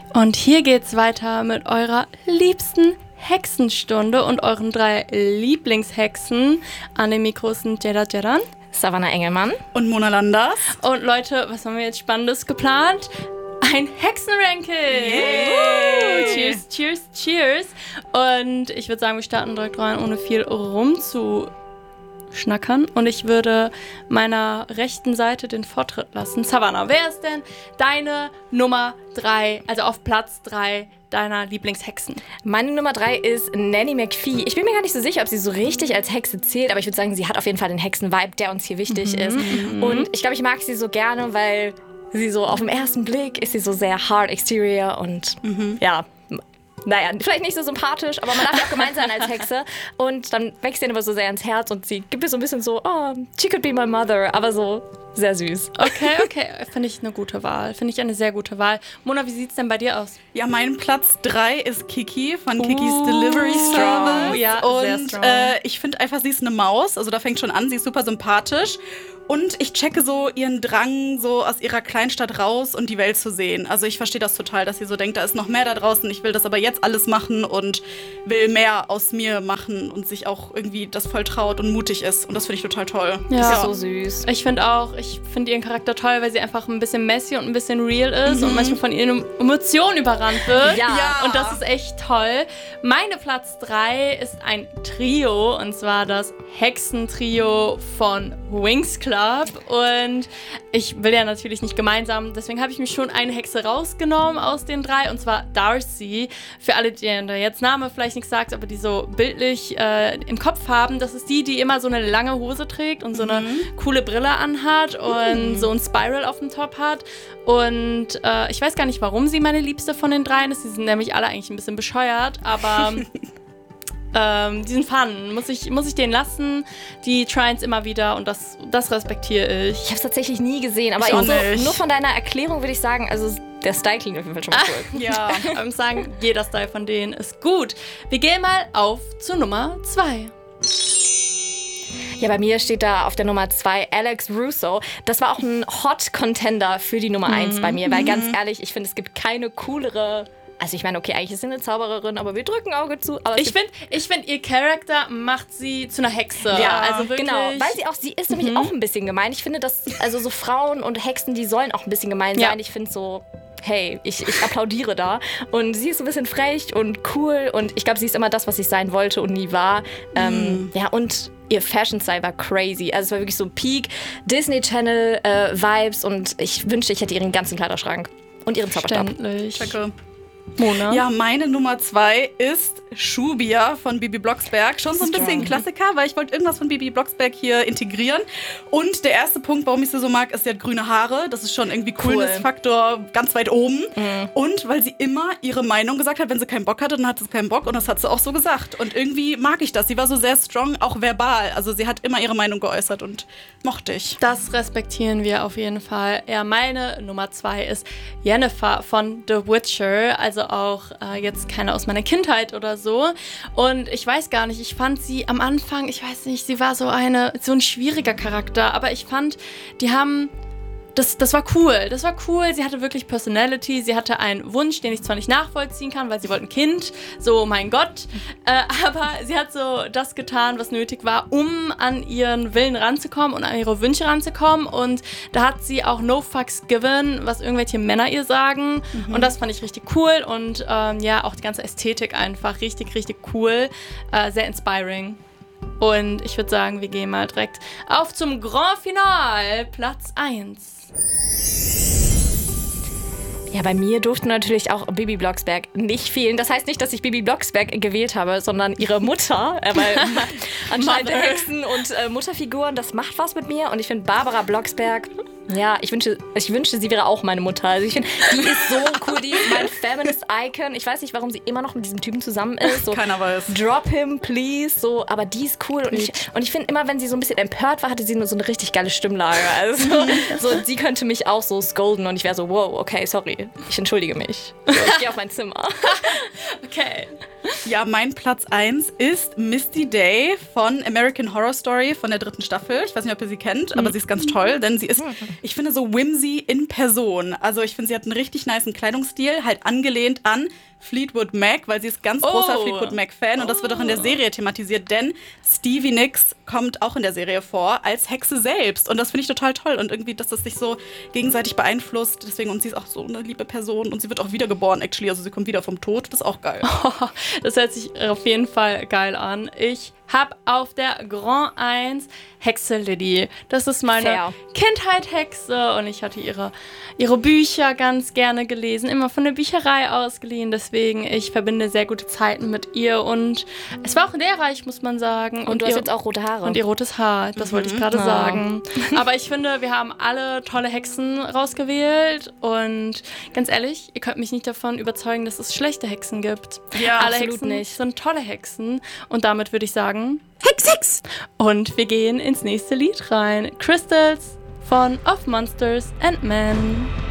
Und hier geht's weiter mit eurer liebsten Hexenstunde und euren 3 Lieblingshexen. An den Mikros sind Jada Jadan, Savannah Engelmann und Mona Landers. Und Leute, was haben wir jetzt Spannendes geplant? Ein Hexenranking! Cheers, cheers, cheers! Und ich würde sagen, wir starten direkt rein, ohne viel rumzuschnackern. Und ich würde meiner rechten Seite den Vortritt lassen. Savannah, wer ist denn deine Nummer 3, also auf Platz 3 deiner Lieblingshexen? Meine Nummer 3 ist Nanny McPhee. Ich bin mir gar nicht so sicher, ob sie so richtig als Hexe zählt, aber ich würde sagen, sie hat auf jeden Fall den Hexen-Vibe, der uns hier wichtig ist. Und ich glaube, ich mag sie so gerne, weil sie so auf den ersten Blick ist sie so sehr hard exterior und ja, naja, vielleicht nicht so sympathisch, aber man darf ja auch gemein sein als Hexe. Und dann wächst ihr aber so sehr ins Herz und sie gibt mir so ein bisschen so, oh, she could be my mother, aber so sehr süß. Okay, finde ich eine gute Wahl. Finde ich eine sehr gute Wahl. Mona, wie sieht's denn bei dir aus? Ja, mein Platz 3 ist Kiki von Kikis Delivery Service. Ja, sehr und strong. Ich finde einfach, sie ist eine Maus. Also da fängt schon an, sie ist super sympathisch. Und ich checke so ihren Drang, so aus ihrer Kleinstadt raus und die Welt zu sehen. Also ich verstehe das total, dass sie so denkt, da ist noch mehr da draußen. Ich will das aber jetzt alles machen und will mehr aus mir machen und sich auch irgendwie das voll traut und mutig ist. Und das finde ich total toll. Ja. Ist so süß. Ich finde ihren Charakter toll, weil sie einfach ein bisschen messy und ein bisschen real ist und manchmal von ihren Emotionen überrannt wird. Ja. Und das ist echt toll. Meine Platz 3 ist ein Trio, und zwar das Hexentrio von Winx Club. Und ich will ja natürlich nicht gemeinsam, deswegen habe ich mir schon eine Hexe rausgenommen aus den 3, und zwar Darcy. Für alle, denen der jetzt Name vielleicht nichts sagt, aber die so bildlich im Kopf haben, das ist die immer so eine lange Hose trägt und so eine coole Brille anhat und so ein Spiral auf dem Top hat. Und ich weiß gar nicht, warum sie meine Liebste von den 3 ist. Die sind nämlich alle eigentlich ein bisschen bescheuert, aber die sind fun. Muss ich denen lassen. Die tryen's immer wieder und das respektiere ich. Ich habe es tatsächlich nie gesehen, aber Ich auch so, nicht. nur von deiner Erklärung würde ich sagen, also der Style klingt auf jeden Fall schon mal cool. Ja. Ich muss sagen, jeder Style von denen ist gut. Wir gehen mal auf zu Nummer 2. Ja, bei mir steht da auf der Nummer 2 Alex Russo. Das war auch ein Hot-Contender für die Nummer 1 bei mir, weil ganz ehrlich, ich finde, es gibt keine coolere. Also ich meine, okay, eigentlich ist sie eine Zaubererin, aber wir drücken Auge zu. Aber Ich finde, ihr Charakter macht sie zu einer Hexe. ja, also wirklich. genau, weil sie ist nämlich auch ein bisschen gemein. Ich finde, dass also so Frauen und Hexen, die sollen auch ein bisschen gemein sein. Ja. Ich finde so, hey, ich applaudiere da. Und sie ist so ein bisschen frech und cool und ich glaube, sie ist immer das, was ich sein wollte und nie war. Ja, und ihr Fashion-Style war crazy. Also es war wirklich so Peak Disney Channel Vibes und ich wünschte, ich hätte ihren ganzen Kleiderschrank und ihren Zauberstab. Verständlich. Checke. Mona? Ja, meine Nummer 2 ist Shubia von Bibi Blocksberg. Schon so ein bisschen ein Klassiker, weil ich wollte irgendwas von Bibi Blocksberg hier integrieren. Und der erste Punkt, warum ich sie so mag, ist, sie hat grüne Haare. Das ist schon irgendwie Coolness-Faktor ganz weit oben. Und weil sie immer ihre Meinung gesagt hat, wenn sie keinen Bock hatte, dann hat sie keinen Bock. Und das hat sie auch so gesagt. Und irgendwie mag ich das. Sie war so sehr strong, auch verbal. Also sie hat immer ihre Meinung geäußert und mochte ich. Das respektieren wir auf jeden Fall. Ja, meine Nummer 2 ist Yennefer von The Witcher. Also auch jetzt keine aus meiner Kindheit oder so. Und ich weiß gar nicht, ich fand sie am Anfang, ich weiß nicht, sie war so ein schwieriger Charakter. Aber ich fand, die haben... Das war cool. Das war cool. Sie hatte wirklich Personality. Sie hatte einen Wunsch, den ich zwar nicht nachvollziehen kann, weil sie wollte ein Kind. So, mein Gott. Aber sie hat so das getan, was nötig war, um an ihren Willen ranzukommen und an ihre Wünsche ranzukommen. Und da hat sie auch no fucks given, was irgendwelche Männer ihr sagen. Und das fand ich richtig cool. Und ja, auch die ganze Ästhetik einfach richtig, richtig cool. Sehr inspiring. Und ich würde sagen, wir gehen mal direkt auf zum Grand Final, Platz 1. Ja, bei mir durfte natürlich auch Bibi Blocksberg nicht fehlen. Das heißt nicht, dass ich Bibi Blocksberg gewählt habe, sondern ihre Mutter. Weil anscheinend Hexen und Mutterfiguren, das macht was mit mir. Und ich finde Barbara Blocksberg, ja, ich wünschte, sie wäre auch meine Mutter. Also ich finde, die ist so cool, die ist mein Feminist-Icon. Ich weiß nicht, warum sie immer noch mit diesem Typen zusammen ist. So, Keiner weiß. Drop him, please. So, aber die ist cool. Und ich finde immer, wenn sie so ein bisschen empört war, hatte sie nur so eine richtig geile Stimmlage. Also so, sie könnte mich auch so scolden und ich wäre so, wow, okay, sorry. Ich entschuldige mich. So, ich gehe auf mein Zimmer. Okay. Ja, mein Platz 1 ist Misty Day von American Horror Story von der 3. Staffel. Ich weiß nicht, ob ihr sie kennt, aber sie ist ganz toll, denn sie ist, ich finde, so whimsy in Person. Also ich finde, sie hat einen richtig nicen Kleidungsstil, halt angelehnt an Fleetwood Mac, weil sie ist ganz großer Fleetwood Mac-Fan und das wird auch in der Serie thematisiert, denn Stevie Nicks kommt auch in der Serie vor als Hexe selbst und das finde ich total toll und irgendwie, dass das sich so gegenseitig beeinflusst, deswegen, und sie ist auch so eine liebe Person und sie wird auch wiedergeboren, actually, also sie kommt wieder vom Tod, das ist auch geil. Das hört sich auf jeden Fall geil an. Ich habe auf der Grand 1 Hexe Liddy. Das ist meine Kindheit-Hexe und ich hatte ihre Bücher ganz gerne gelesen, immer von der Bücherei ausgeliehen. Deswegen, ich verbinde sehr gute Zeiten mit ihr und es war auch lehrreich, muss man sagen. Und du hast jetzt auch rote Haare. Und ihr rotes Haar, das wollte ich gerade sagen. Aber ich finde, wir haben alle tolle Hexen rausgewählt und ganz ehrlich, ihr könnt mich nicht davon überzeugen, dass es schlechte Hexen gibt. Ja, alle absolut Hexen nicht. sind tolle Hexen und damit würde ich sagen, Hex, Hex! und wir gehen ins nächste Lied rein. Crystals von Of Monsters and Men.